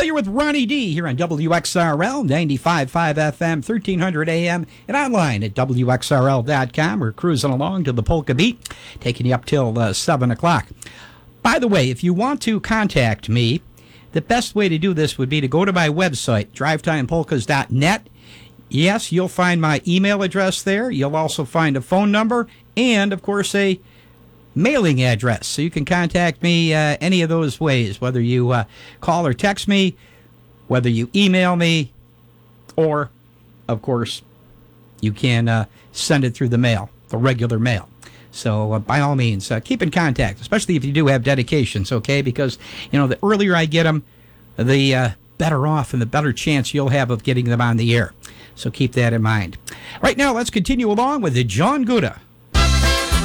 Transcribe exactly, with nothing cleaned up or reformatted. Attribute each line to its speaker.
Speaker 1: Well, you're with Ronnie D here on W X R L, ninety-five point five F M, thirteen hundred A M, and online at W X R L dot com. We're cruising along to the Polka Beat, taking you up till uh, seven o'clock. By the way, if you want to contact me, the best way to do this would be to go to my website, drive time polkas dot net. Yes, you'll find my email address there. You'll also find a phone number and, of course, a mailing address. So you can contact me uh, any of those ways, whether you uh, call or text me, whether you email me, or, of course, you can uh, send it through the mail, the regular mail. So uh, by all means, uh, keep in contact, especially if you do have dedications, okay? Because, you know, the earlier I get them, the uh, better off and the better chance you'll have of getting them on the air. So keep that in mind. Right now, let's continue along with the John Guda